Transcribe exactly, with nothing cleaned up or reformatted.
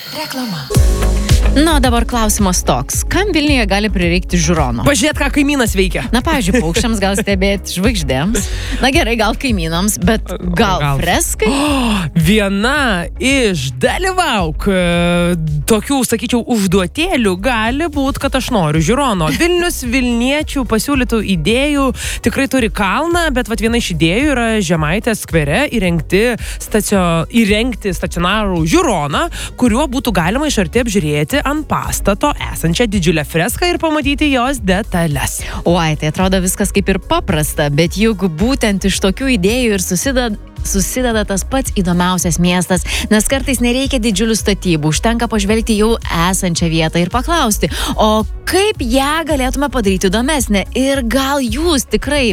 Reklama. Na, dabar klausimas toks. Kam Vilniuje gali prireikti žiūrono? Pažiūrėt, ką kaimynas veikia. Na, pavyzdžiui, paukščiams gal stebėti žvaigždėms. Na gerai, gal kaimynams, bet gal, gal. freskai? Oh, viena iš dalyvauk tokių, sakyčiau, užduotėlių gali būti, kad aš noriu žiūrono. Vilnius Vilniečių pasiūlytų idėjų tikrai turi kalną, bet vat viena iš idėjų yra Žemaitės skvere įrengti, stacio, įrengti stacionarų žiūroną, kuriuo būtų galima iš arti apžiūrėti ant pastato esančią didžiulę freską ir pamatyti jos detalės. Oi, tai atrodo viskas kaip ir paprasta, bet juk būtent iš tokių idėjų ir susideda susideda tas pats įdomiausias miestas, nes kartais nereikia didžiulių statybų, užtenka pažvelgti jau esančią vietą ir paklausti, o kaip ją galėtume padaryti įdomesnę ir gal jūs tikrai